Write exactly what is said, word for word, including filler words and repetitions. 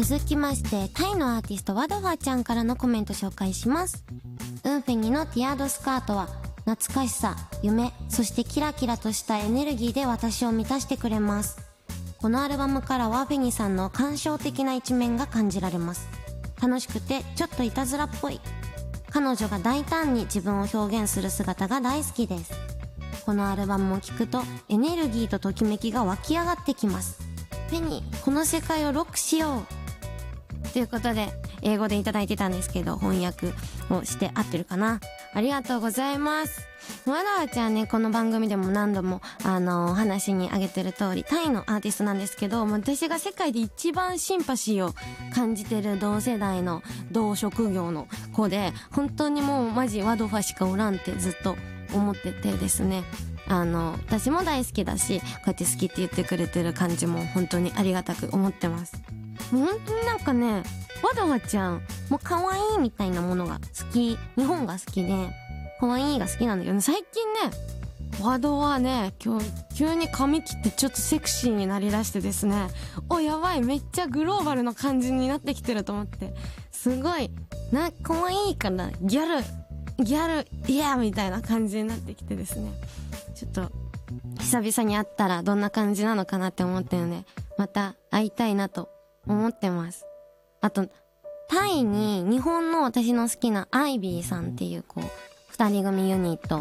続きまして、タイのアーティストワドファーちゃんからのコメント紹介します。ウンフェニのティアードスカートは懐かしさ、夢、そしてキラキラとしたエネルギーで私を満たしてくれます。このアルバムからはフェニさんの感傷的な一面が感じられます。楽しくてちょっといたずらっぽい。彼女が大胆に自分を表現する姿が大好きです。このアルバムを聴くとエネルギーとときめきが湧き上がってきます。フェニ、この世界をロックしようということで英語でいただいてたんですけど、翻訳をして合ってるかな。ありがとうございます。ワダワちゃんね、この番組でも何度もあの話に挙げてる通りタイのアーティストなんですけど、私が世界で一番シンパシーを感じてる同世代の同職業の子で、本当にもうマジワドファしかおらんってずっと思っててですね、あの私も大好きだし、こうやって好きって言ってくれてる感じも本当にありがたく思ってます。もう本当になんかね、ワドワちゃんもう可愛いみたいなものが好き、日本が好きで可愛いが好きなんだけどね、最近ねワドはね今日急に髪切ってちょっとセクシーになりだしてですね、おやばい、めっちゃグローバルな感じになってきてると思って、すごいな可愛いからギャルギャルイヤーみたいな感じになってきてですね、ちょっと久々に会ったらどんな感じなのかなって思ってるので、また会いたいなと思ってます。あとタイに日本の私の好きなアイビーさんっていうこう二人組ユニット